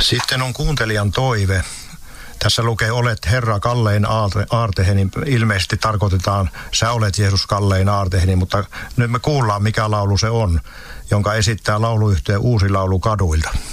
Sitten on kuuntelijan toive. Tässä lukee, olet Herra kallein aarteheni. Ilmeisesti tarkoitetaan, sä olet Jeesus kallein aarteheni, mutta nyt me kuullaan, mikä laulu se on, jonka esittää lauluyhtye Uusi Laulu kaduilta.